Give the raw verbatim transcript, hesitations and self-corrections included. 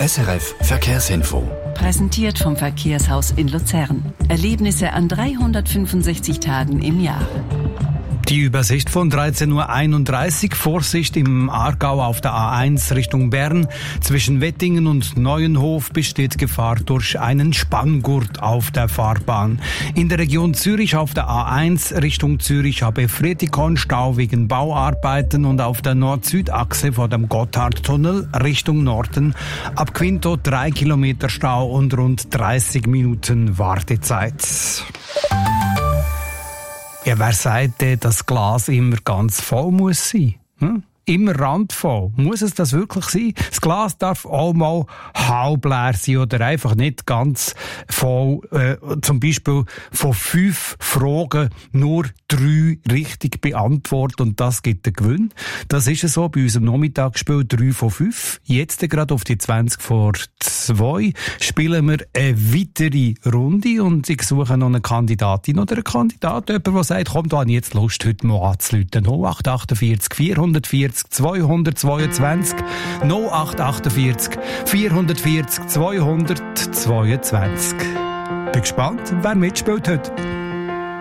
S R F Verkehrsinfo. Präsentiert vom Verkehrshaus in Luzern. Erlebnisse an dreihundertfünfundsechzig Tagen im Jahr. Die Übersicht von dreizehn Uhr einunddreißig. Vorsicht im Aargau auf der A eins Richtung Bern. Zwischen Wettingen und Neuenhof besteht Gefahr durch einen Spanngurt auf der Fahrbahn. In der Region Zürich auf der A eins Richtung Zürich habe Fretikon Stau wegen Bauarbeiten und auf der Nord-Süd-Achse vor dem Gotthardtunnel Richtung Norden ab Quinto drei Kilometer Stau und rund dreißig Minuten Wartezeit. Ja, wer sagt denn, dass das Glas immer ganz voll muss sein? Hm? Immer randvoll. Muss es das wirklich sein? Das Glas darf auch mal halb leer sein oder einfach nicht ganz voll. Äh, zum Beispiel von fünf Fragen nur drei richtig beantwortet und das gibt den Gewinn. Das ist es so bei unserem Nachmittagsspiel drei von fünf. Jetzt gerade auf die zwanzig vor zwei spielen wir eine weitere Runde und ich suche noch eine Kandidatin oder einen Kandidat, jemand, der sagt, komm, da habe ich jetzt Lust, heute mal anzurufen. null acht achtundvierzig vierhundertvierzig zweihundertzweiundzwanzig null acht achtundvierzig vierhundertvierzig zweihundertzweiundzwanzig. Bin gespannt, wer mitspielt heute.